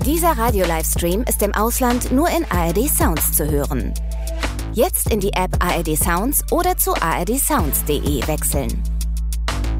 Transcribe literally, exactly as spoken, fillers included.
Dieser Radio-Livestream ist im Ausland nur in A R D Sounds zu hören. Jetzt in die App A R D Sounds oder zu a r d sounds punkt d e wechseln.